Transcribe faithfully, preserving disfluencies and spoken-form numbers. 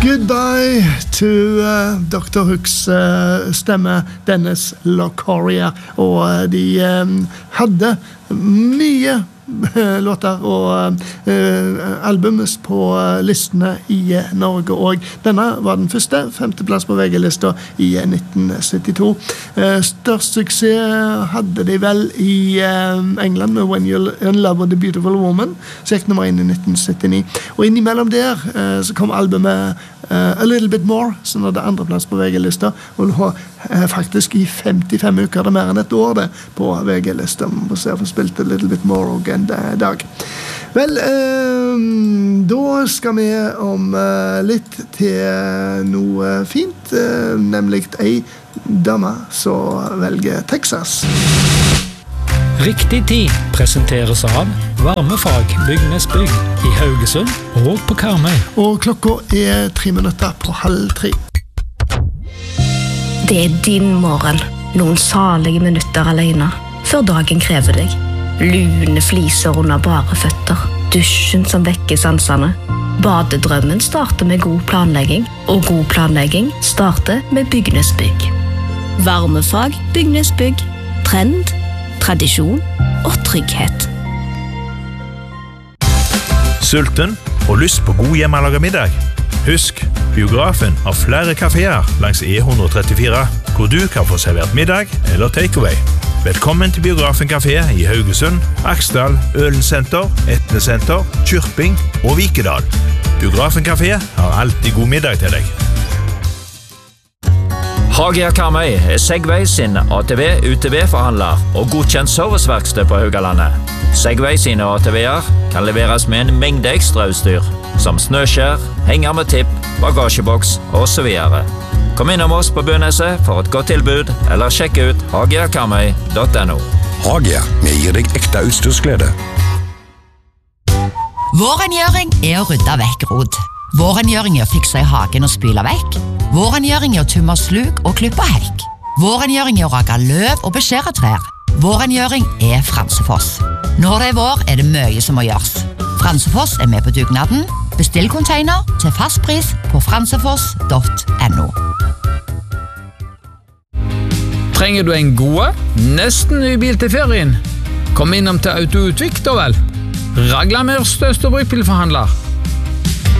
Goodbye to uh, doktor Hooks uh, stemme, Dennis Locoria, og uh, de um, hadde mye låter og uh, albums på uh, listene i uh, Norge, og denne var den første, femteplass på V G-lista i uh, nitten syttito. Uh, størst suksess hadde de vel i uh, England med When You're in Love with a Beautiful Woman, så gikk nummer inn i nitten syttini. Og innimellom der uh, så kom albumet uh, A Little Bit More, som hadde andreplass på V G-lista, og lå uh, faktisk i femtifem uker, det er mer enn et år det, på V G-lista. Man får se for spilt A Little Bit More og en dag. Vel, eh, da skal vi om eh, litt til noe fint, eh, nemlig ei dame som velger Texas. Riktig tid presenteres av Varmefag Bygnesbygg i Haugesund og på Karmøy. Og klokka er tre minutter på halv tre. Det er din morgen. Noen salige minutter alene, før dagen krever deg. Lune fliser under bare føtter, dusjen som vekker sansene. Badedrømmen starter med god planlegging, og god planlegging starter med Bygnesbygg. Varmefag Bygnesbygg. Trend, tradisjon og trygghet. Sulten og lyst på god hjemmelaget middag? Husk, biografen har flere kaféer langs E ett trettifire, hvor du kan få servert middag eller takeaway. Velkommen til Biografen Café i Haugesund, Aksdal, Ølensenter, Etnesenter, Kyrping og Vikedal. Biografen Café har alltid god middag til deg. Hagia Karmøy er Segway sin A T V U T V-forhandler og godkjent serviceverksted på Haugalandet. Segway sine A T V-er kan leveres med en mengde ekstrautstyr, som snøskjær, henger med tipp, bagasjeboks og så videre. Kom innom oss på Bøneset for et godt tilbud, eller sjekk ut hagia karmøy punktum no. Hagia, vi gir deg ekte utstyrsglede. Vårengjøring er å rydde vekk rot. Vårengjøring er å fikse i hagen og spyle vekk. Vårengjøring er å tumme sluk og klippe hekk. Vårengjøring er å rake løv og beskjære trær. Vårengjøring er Fransefoss. Når det er vår, er det mye som må gjøres. Fransefoss er med på dugnaden. Bestill container til fastpris på fransefoss punktum no. Trenger du en gode, nesten ny bil til ferien? Kom innom til Autoutvik da vel. Raglamyrs største bruktbilforhandler.